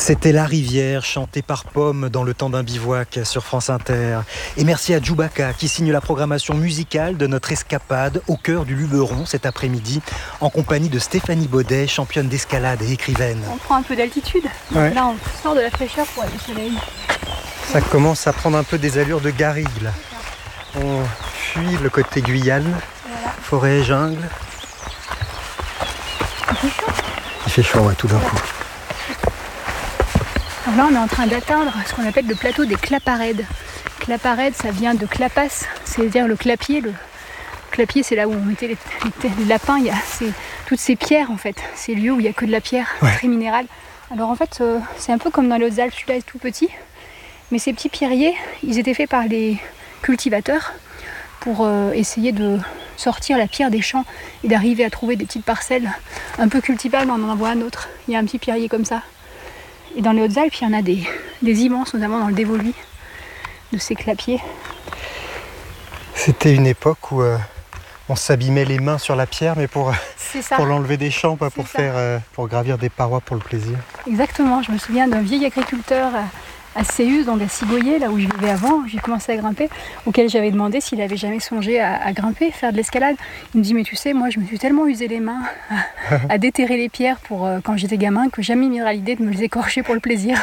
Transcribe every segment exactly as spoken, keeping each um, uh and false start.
C'était La Rivière, chantée par Pomme dans le temps d'un bivouac sur France Inter. Et merci à Djoubaka qui signe la programmation musicale de notre escapade au cœur du Luberon cet après-midi, en compagnie de Stéphanie Baudet, championne d'escalade et écrivaine. On prend un peu d'altitude. Ouais. Là, on sort de la fraîcheur pour aller au soleil. Ça commence à prendre un peu des allures de garrigue là. On fuit le côté Guyane, Voilà. forêt, jungle. Il fait chaud. Il fait chaud, ouais, tout d'un coup. Alors là, on est en train d'atteindre ce qu'on appelle le plateau des Claparèdes. Claparèdes, ça vient de clapas, c'est-à-dire le clapier. Le clapier, c'est là où on mettait les, les, les lapins. Il y a ces, toutes ces pierres, en fait. Ces lieux où il n'y a que de la pierre, ouais. très minérale. Alors en fait, euh, c'est un peu comme dans les Hautes-Alpes, celui-là est tout petit. Mais ces petits pierriers, ils étaient faits par les cultivateurs pour euh, essayer de sortir la pierre des champs et d'arriver à trouver des petites parcelles un peu cultivables. On en voit un autre. Il y a un petit pierrier comme ça. Et dans les Hautes-Alpes, il y en a des, des immenses, notamment dans le Dévoluy, de ces clapiers. C'était une époque où euh, on s'abîmait les mains sur la pierre, mais pour, pour l'enlever des champs, pas pour, faire, euh, pour gravir des parois pour le plaisir. Exactement, je me souviens d'un vieil agriculteur à, à Séus, donc à Sigoyer, là où je vivais avant, j'ai commencé à grimper, auquel j'avais demandé s'il avait jamais songé à, à grimper, faire de l'escalade. Il me dit, mais tu sais, moi je me suis tellement usé les mains à, à déterrer les pierres pour, euh, quand j'étais gamin, que jamais il m'ira l'idée de me les écorcher pour le plaisir.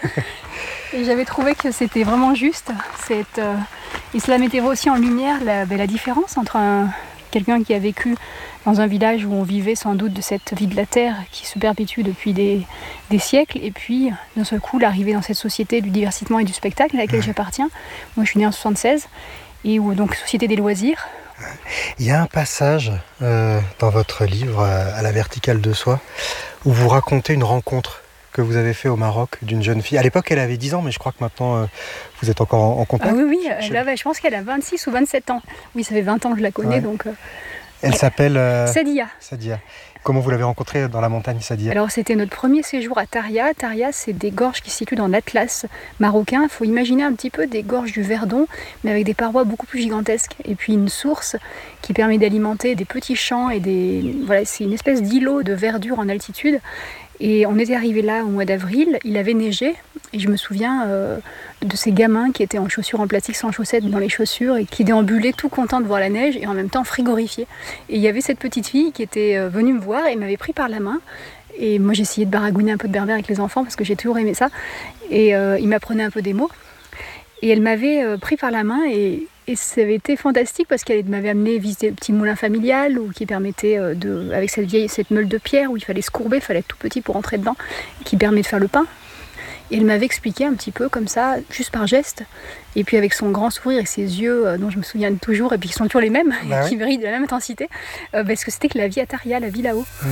Et j'avais trouvé que c'était vraiment juste. Cette, euh, et cela mettait aussi en lumière la, ben, la différence entre un, quelqu'un qui a vécu dans un village où on vivait sans doute de cette vie de la terre qui se perpétue depuis des, des siècles, et puis d'un seul coup l'arrivée dans cette société du divertissement et du spectacle à laquelle j'appartiens. Moi je suis née en soixante-seize, et où, donc société des loisirs. Il y a un passage euh, dans votre livre euh, à la verticale de soi où vous racontez une rencontre que vous avez fait au Maroc d'une jeune fille. À l'époque, elle avait dix ans, mais je crois que maintenant, euh, vous êtes encore en, en contact. Ah oui, oui, je... Là, je pense qu'elle a vingt-six ou vingt-sept ans. Oui, ça fait vingt ans que je la connais, ouais. donc... Euh... Elle s'appelle... Euh... Sadia. Sadia. Comment vous l'avez rencontrée dans la montagne, Sadia? Alors, c'était notre premier séjour à Taria. Taria, c'est des gorges qui se situent dans l'Atlas marocain. Il faut imaginer un petit peu des gorges du Verdon, mais avec des parois beaucoup plus gigantesques. Et puis une source qui permet d'alimenter des petits champs et des... Voilà, c'est une espèce d'îlot de verdure en altitude. Et on était arrivé là au mois d'avril, il avait neigé, et je me souviens euh, de ces gamins qui étaient en chaussures en plastique sans chaussettes dans les chaussures et qui déambulaient tout contents de voir la neige et en même temps frigorifiés. Et il y avait cette petite fille qui était euh, venue me voir et m'avait pris par la main. Et moi j'essayais de baragouiner un peu de berbère avec les enfants parce que j'ai toujours aimé ça. Et euh, il m'apprenait un peu des mots. Et elle m'avait euh, pris par la main et... Et ça avait été fantastique parce qu'elle m'avait amené visiter le petit moulin familial où, qui permettait, de, avec cette vieille cette meule de pierre où il fallait se courber, il fallait être tout petit pour entrer dedans, qui permet de faire le pain. Et elle m'avait expliqué un petit peu comme ça, juste par geste, et puis avec son grand sourire et ses yeux euh, dont je me souviens toujours, et puis qui sont toujours les mêmes, bah qui ouais. brillent de la même intensité, euh, parce que c'était que la vie à Taria, la vie là-haut. Mmh.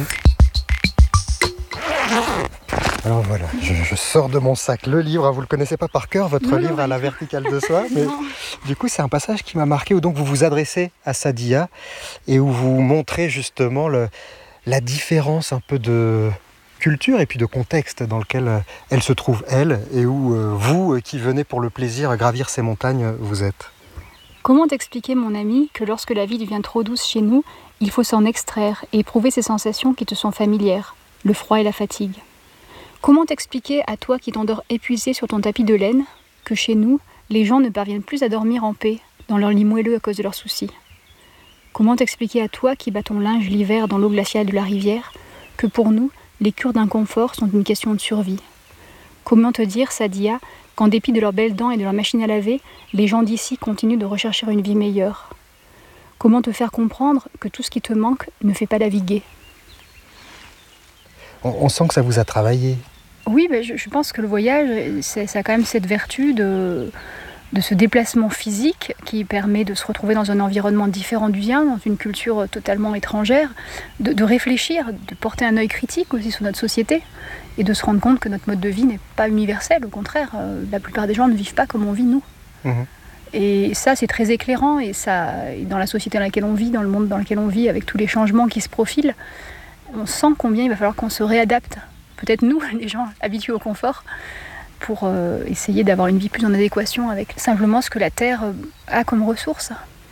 Alors voilà, je, je sors de mon sac le livre, vous ne le connaissez pas par cœur, votre non, livre non, à la verticale de soi, mais du coup c'est un passage qui m'a marqué où donc vous vous adressez à Sadia et où vous montrez justement le, la différence un peu de culture et puis de contexte dans lequel elle se trouve elle et où euh, vous qui venez pour le plaisir gravir ces montagnes vous êtes. Comment t'expliquer mon ami que lorsque la vie devient trop douce chez nous, il faut s'en extraire et éprouver ces sensations qui te sont familières, le froid et la fatigue? Comment t'expliquer à toi qui t'endors épuisé sur ton tapis de laine que chez nous, les gens ne parviennent plus à dormir en paix dans leur lit moelleux à cause de leurs soucis? Comment t'expliquer à toi qui bats ton linge l'hiver dans l'eau glaciale de la rivière que pour nous, les cures d'inconfort sont une question de survie? Comment te dire, Sadia, qu'en dépit de leurs belles dents et de leur machine à laver, les gens d'ici continuent de rechercher une vie meilleure? Comment te faire comprendre que tout ce qui te manque ne fait pas la vie gaie? On, on sent que ça vous a travaillé. Oui, ben je, je pense que le voyage, c'est, ça a quand même cette vertu de, de ce déplacement physique qui permet de se retrouver dans un environnement différent du sien, dans une culture totalement étrangère, de, de réfléchir, de porter un œil critique aussi sur notre société et de se rendre compte que notre mode de vie n'est pas universel. Au contraire, euh, la plupart des gens ne vivent pas comme on vit nous. Mmh. Et ça, c'est très éclairant. Et ça, et dans la société dans laquelle on vit, dans le monde dans lequel on vit, avec tous les changements qui se profilent, on sent combien il va falloir qu'on se réadapte. Peut-être nous, les gens habitués au confort, pour euh, essayer d'avoir une vie plus en adéquation avec simplement ce que la Terre euh, a comme ressource.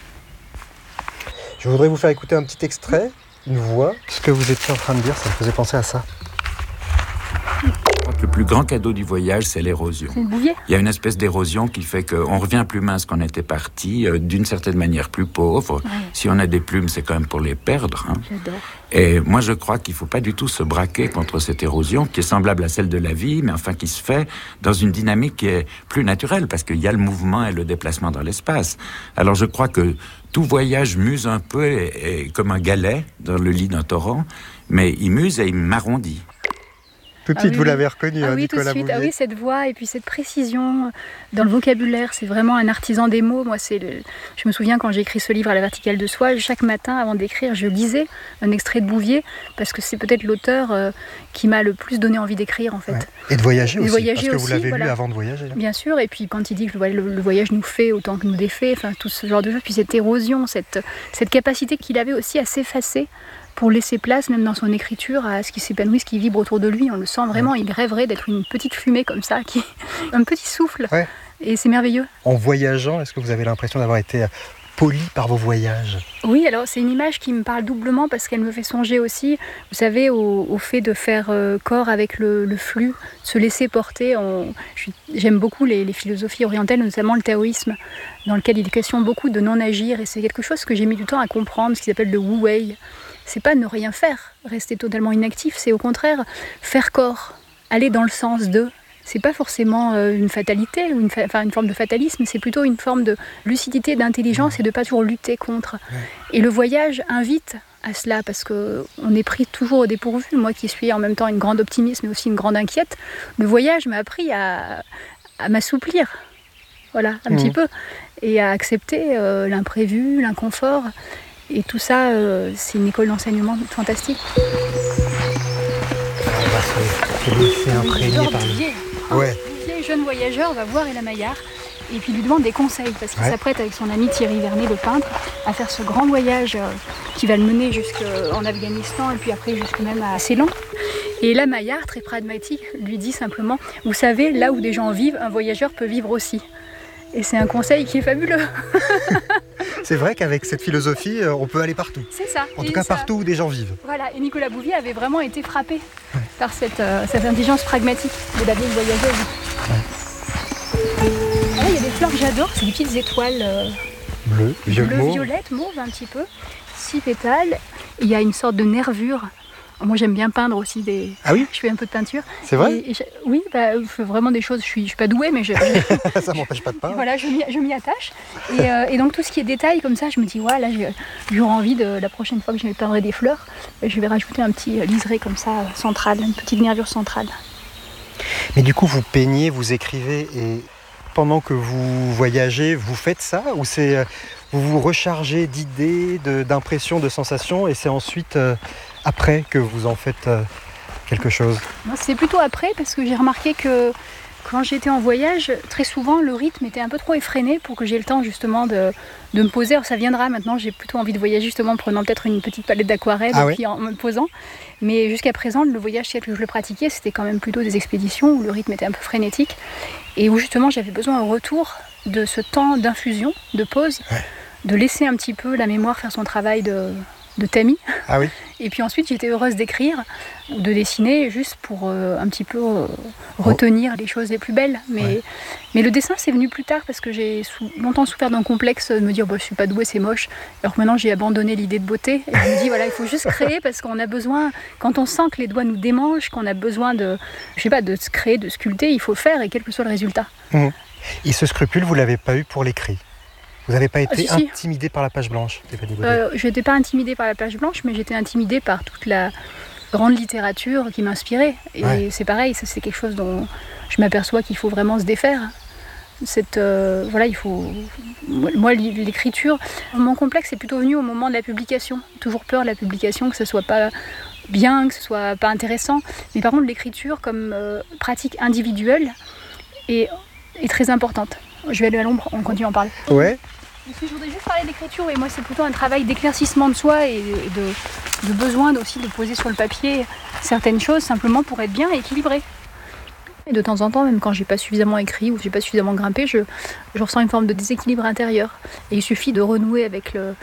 Je voudrais vous faire écouter un petit extrait, une voix. Ce que vous étiez en train de dire, ça me faisait penser à ça. Le plus grand cadeau du voyage, c'est l'érosion. C'est le bouvier. Il y a une espèce d'érosion qui fait qu'on revient plus mince qu'on était parti, euh, d'une certaine manière plus pauvre. Ouais. Si on a des plumes, c'est quand même pour les perdre. Hein. J'adore. Et moi, je crois qu'il ne faut pas du tout se braquer contre cette érosion qui est semblable à celle de la vie, mais enfin qui se fait dans une dynamique qui est plus naturelle, parce qu'il y a le mouvement et le déplacement dans l'espace. Alors je crois que tout voyage muse un peu, et, et comme un galet dans le lit d'un torrent, mais il muse et il m'arrondit. Tout de suite, ah oui, vous l'avez reconnu, ah hein, oui, Nicolas tout de suite. Bouvier. Ah oui, cette voix et puis cette précision dans le vocabulaire, c'est vraiment un artisan des mots. Moi, c'est le... je me souviens quand j'ai écrit ce livre à la verticale de soi, chaque matin avant d'écrire, je lisais un extrait de Bouvier parce que c'est peut-être l'auteur euh, qui m'a le plus donné envie d'écrire en fait. Ouais. Et de voyager aussi, voyager parce que aussi, vous l'avez voilà. lu avant de voyager. Bien sûr, et puis quand il dit que le, le, le voyage nous fait autant que nous défait, enfin tout ce genre de choses, puis cette érosion, cette, cette capacité qu'il avait aussi à s'effacer pour laisser place, même dans son écriture, à ce qui s'épanouit, ce qui vibre autour de lui. On le sent vraiment, ouais. Il rêverait d'être une petite fumée comme ça, qui... un petit souffle. Ouais. Et c'est merveilleux. En voyageant, est-ce que vous avez l'impression d'avoir été poli par vos voyages? Oui, alors c'est une image qui me parle doublement parce qu'elle me fait songer aussi, vous savez, au, au fait de faire euh, corps avec le, le flux, de se laisser porter. On... J'aime beaucoup les, les philosophies orientales, notamment le taoïsme, dans lequel il est question beaucoup de non-agir. Et c'est quelque chose que j'ai mis du temps à comprendre, ce qu'ils appellent le wu wei. C'est pas ne rien faire, rester totalement inactif, c'est au contraire faire corps, aller dans le sens de. C'est pas forcément une fatalité, ou une, fa... enfin, une forme de fatalisme, c'est plutôt une forme de lucidité, d'intelligence et de pas toujours lutter contre. Et le voyage invite à cela parce qu'on est pris toujours au dépourvu. Moi qui suis en même temps une grande optimiste mais aussi une grande inquiète, le voyage m'a appris à, à m'assouplir, voilà, un mmh. petit peu, et à accepter euh, l'imprévu, l'inconfort. Et tout ça, euh, c'est une école d'enseignement fantastique. On va se laisser imprégner par Bouvier. le... Ouais. Bouvier, jeune voyageur, va voir Ella Maillart et puis lui demande des conseils parce qu'il ouais. s'apprête avec son ami Thierry Vernet, le peintre, à faire ce grand voyage euh, qui va le mener jusqu'en Afghanistan et puis après jusqu'à même à Ceylan. Et Ella Maillart, très pragmatique, lui dit simplement « Vous savez, là où des gens vivent, un voyageur peut vivre aussi ». Et c'est un conseil qui est fabuleux. C'est vrai qu'avec cette philosophie, on peut aller partout. C'est ça. En tout et cas, ça... partout où des gens vivent. Voilà, et Nicolas Bouvier avait vraiment été frappé ouais. par cette, euh, cette intelligence pragmatique de la vieille voyageuse. Ouais. Là, il y a des fleurs que j'adore, c'est des petites étoiles euh, bleues, bleu, violettes, mauve un petit peu, six pétales. Il y a une sorte de nervure. Moi j'aime bien peindre aussi des. Ah oui? Je fais un peu de peinture. C'est vrai? et, et Oui, bah, je fais vraiment des choses. Je suis, je suis pas douée, mais je. je... Ça m'empêche pas de peindre. Voilà, je m'y, je m'y attache. Et, euh, et donc tout ce qui est détail comme ça, je me dis ouais, là j'aurais envie de la prochaine fois que je vais peindre des fleurs, je vais rajouter un petit liseré comme ça central, une petite nervure centrale. Mais du coup, vous peignez, vous écrivez et pendant que vous voyagez, vous faites ça ou c'est vous vous rechargez d'idées, de, d'impressions, de sensations et c'est ensuite euh, après que vous en faites euh, quelque chose? C'est plutôt après parce que j'ai remarqué que quand j'étais en voyage, très souvent le rythme était un peu trop effréné pour que j'ai le temps justement de, de me poser. Alors ça viendra maintenant, j'ai plutôt envie de voyager justement en prenant peut-être une petite palette d'aquarelle ah et oui. puis en me posant. Mais jusqu'à présent, le voyage tel que je le pratiquais, c'était quand même plutôt des expéditions où le rythme était un peu frénétique et où justement j'avais besoin au retour de ce temps d'infusion, de pause, ouais. de laisser un petit peu la mémoire faire son travail de... de tamis. Ah oui. Et puis ensuite, j'étais heureuse d'écrire, de dessiner, juste pour euh, un petit peu euh, retenir oh. les choses les plus belles. Mais, ouais. mais le dessin, c'est venu plus tard parce que j'ai sou- longtemps souffert d'un complexe de me dire bah, « je suis pas douée, c'est moche ». Alors que maintenant, j'ai abandonné l'idée de beauté. Et je me dis voilà, il faut juste créer parce qu'on a besoin, quand on sent que les doigts nous démangent, qu'on a besoin de, je sais pas, de se créer, de sculpter, il faut le faire et quel que soit le résultat. Mmh. Et ce scrupule, vous l'avez pas eu pour l'écrit? Vous n'avez pas été ah, si, intimidée si. par la page blanche? euh, Je n'étais pas intimidée par la page blanche, mais j'étais intimidée par toute la grande littérature qui m'inspirait. Et ouais. c'est pareil, ça, c'est quelque chose dont je m'aperçois qu'il faut vraiment se défaire. Cette, euh, voilà, il faut... Moi, l'écriture, mon complexe est plutôt venu au moment de la publication. Toujours peur de la publication, que ce soit pas bien, que ce soit pas intéressant. Mais par contre, l'écriture comme euh, pratique individuelle est, est très importante. Je vais aller à l'ombre, on continue à en parler. Ouais. Je voudrais juste parler d'écriture et moi c'est plutôt un travail d'éclaircissement de soi et de, de besoin aussi de poser sur le papier certaines choses simplement pour être bien équilibré. Et de temps en temps, même quand j'ai pas suffisamment écrit ou j'ai pas suffisamment grimpé, je, je ressens une forme de déséquilibre intérieur. Et il suffit de renouer avec le,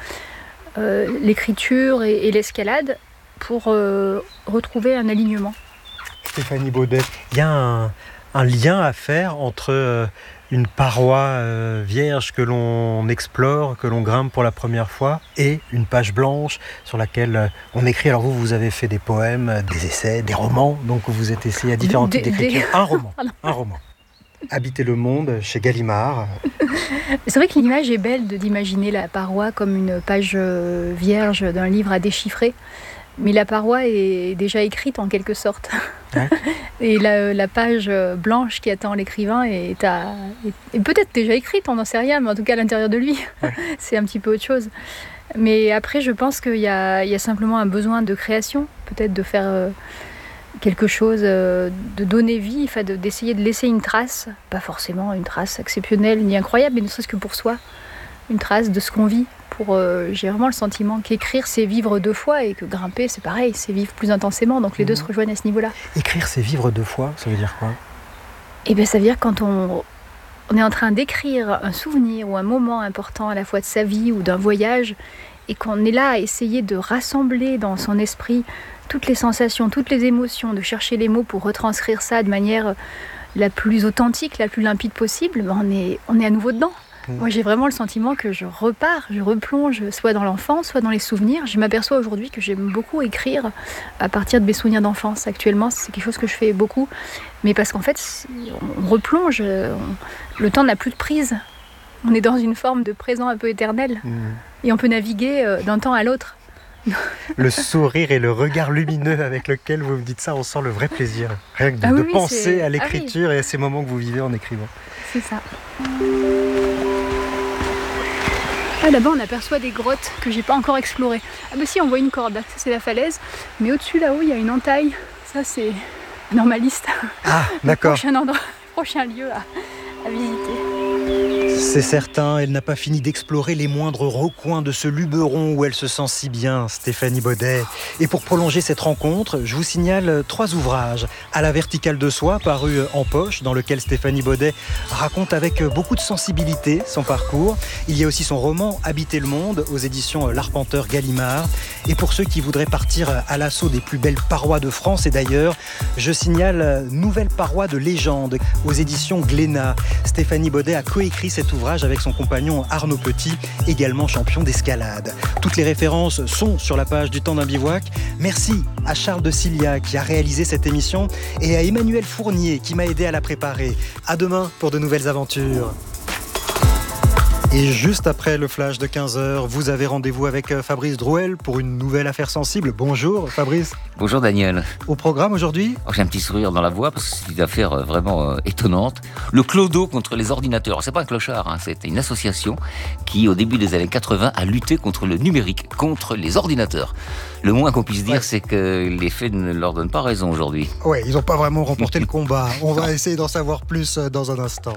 euh, l'écriture et, et l'escalade pour euh, retrouver un alignement. Stéphanie Baudet, il y a un, un lien à faire entre euh, une paroi euh, vierge que l'on explore, que l'on grimpe pour la première fois, et une page blanche sur laquelle euh, on écrit. Alors vous, vous avez fait des poèmes, des essais, des romans, donc vous êtes essayé à différents types d'écriture. Des... Un roman, un roman. Habiter le monde chez Gallimard. C'est vrai que l'image est belle de, d'imaginer la paroi comme une page vierge d'un livre à déchiffrer. Mais la paroi est déjà écrite en quelque sorte. Ouais. Et la, la page blanche qui attend l'écrivain est, à, est, est peut-être déjà écrite, on n'en sait rien, mais en tout cas à l'intérieur de lui, ouais. C'est un petit peu autre chose. Mais après, je pense qu'il y a, il y a simplement un besoin de création, peut-être de faire... Euh, quelque chose, euh, de donner vie, enfin de, d'essayer de laisser une trace, pas forcément une trace exceptionnelle ni incroyable, mais ne serait-ce que pour soi, une trace de ce qu'on vit. Pour, euh, j'ai vraiment le sentiment qu'écrire, c'est vivre deux fois, et que grimper, c'est pareil, c'est vivre plus intensément, donc les mmh. deux se rejoignent à ce niveau-là. Écrire, c'est vivre deux fois, ça veut dire quoi ? Eh bien, ça veut dire quand on, on est en train d'écrire un souvenir ou un moment important à la fois de sa vie ou d'un voyage, et qu'on est là à essayer de rassembler dans son esprit toutes les sensations, toutes les émotions, de chercher les mots pour retranscrire ça de manière la plus authentique, la plus limpide possible, ben on est, on est à nouveau dedans. Mmh. Moi, j'ai vraiment le sentiment que je repars, je replonge soit dans l'enfance, soit dans les souvenirs. Je m'aperçois aujourd'hui que j'aime beaucoup écrire à partir de mes souvenirs d'enfance. Actuellement, c'est quelque chose que je fais beaucoup. Mais parce qu'en fait, on replonge, on, le temps n'a plus de prise. On est dans une forme de présent un peu éternel. Mmh. Et on peut naviguer d'un temps à l'autre. Le sourire et le regard lumineux avec lequel vous me dites ça, on sent le vrai plaisir. Rien que de, ah oui, de oui, penser c'est... à l'écriture ah oui. et à ces moments que vous vivez en écrivant. C'est ça. Ah, là-bas, on aperçoit des grottes que j'ai pas encore explorées. Ah bah si, on voit une corde, ça c'est la falaise. Mais au-dessus, là-haut, il y a une entaille. Ça, c'est normaliste. Ah, d'accord. Prochain endroit, prochain lieu à, à visiter. C'est certain, elle n'a pas fini d'explorer les moindres recoins de ce Luberon où elle se sent si bien, Stéphanie Baudet. Et pour prolonger cette rencontre, je vous signale trois ouvrages. À la verticale de soi, paru en poche, dans lequel Stéphanie Baudet raconte avec beaucoup de sensibilité son parcours. Il y a aussi son roman Habiter le monde, aux éditions L'Arpenteur Gallimard. Et pour ceux qui voudraient partir à l'assaut des plus belles parois de France et d'ailleurs, je signale Nouvelle paroi de légende, aux éditions Glénat. Stéphanie Baudet a coécrit cet ouvrage avec son compagnon Arnaud Petit, également champion d'escalade. Toutes les références sont sur la page du Temps d'un bivouac. Merci à Charles de Cilia qui a réalisé cette émission et à Emmanuel Fournier qui m'a aidé à la préparer. À demain pour de nouvelles aventures. Et juste après le flash de quinze heures, vous avez rendez-vous avec Fabrice Drouel pour une nouvelle affaire sensible. Bonjour Fabrice. Bonjour Daniel. Au programme aujourd'hui ? Oh, j'ai un petit sourire dans la voix parce que c'est une affaire vraiment euh, étonnante. Le clodo contre les ordinateurs. C'est pas un clochard, hein, c'est une association qui, au début des années quatre-vingts, a lutté contre le numérique, contre les ordinateurs. Le moins qu'on puisse dire, ouais. c'est que les faits ne leur donnent pas raison aujourd'hui. Ouais, ils n'ont pas vraiment remporté le combat. On va essayer d'en savoir plus dans un instant.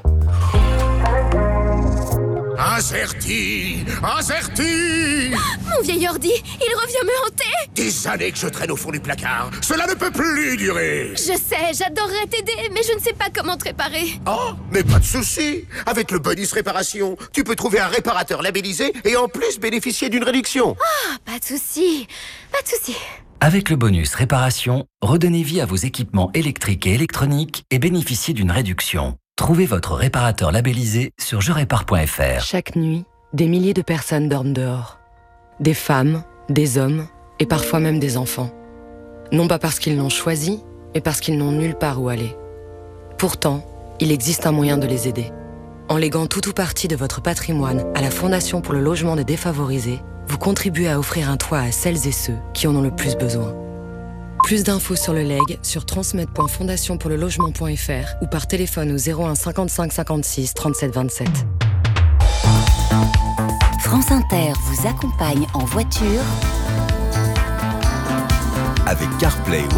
Aserti, Aserti. Mon vieil ordi, il revient me hanter. Des années que je traîne au fond du placard. Cela ne peut plus durer. Je sais, j'adorerais t'aider, mais je ne sais pas comment te réparer. Oh, mais pas de souci. Avec le bonus réparation, tu peux trouver un réparateur labellisé et en plus bénéficier d'une réduction. Ah, oh, pas de souci, pas de souci. Avec le bonus réparation, redonnez vie à vos équipements électriques et électroniques et bénéficiez d'une réduction. Trouvez votre réparateur labellisé sur je répare point f r. Chaque nuit, des milliers de personnes dorment dehors. Des femmes, des hommes et parfois même des enfants. Non pas parce qu'ils l'ont choisi, mais parce qu'ils n'ont nulle part où aller. Pourtant, il existe un moyen de les aider. En léguant tout ou partie de votre patrimoine à la Fondation pour le logement des défavorisés, vous contribuez à offrir un toit à celles et ceux qui en ont le plus besoin. Plus d'infos sur le legs sur transmet point fondation pour le logement point f r ou par téléphone au zéro un cinquante-cinq cinquante-six trente-sept vingt-sept. France Inter vous accompagne en voiture avec CarPlay.